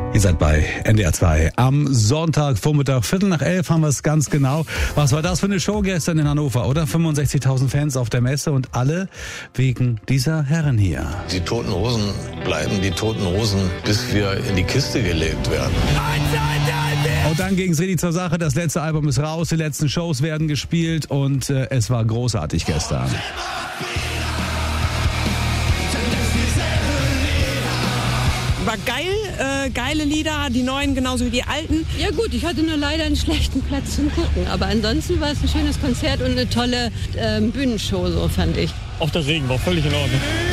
Ihr seid bei NDR 2 am Sonntagvormittag, 11:15 haben wir es ganz genau. Was war das für eine Show gestern in Hannover, oder? 65.000 Fans auf der Messe und alle wegen dieser Herren hier. Die Toten Hosen bleiben die Toten Hosen, bis wir in die Kiste gelegt werden. Und dann ging es richtig zur Sache. Das letzte Album ist raus, die letzten Shows werden gespielt und es war großartig gestern. War geil, geile Lieder, die neuen genauso wie die alten. Ja gut, ich hatte nur leider einen schlechten Platz zum Gucken, aber ansonsten war es ein schönes Konzert und eine tolle Bühnenshow, so fand ich. Auch der Regen war völlig in Ordnung.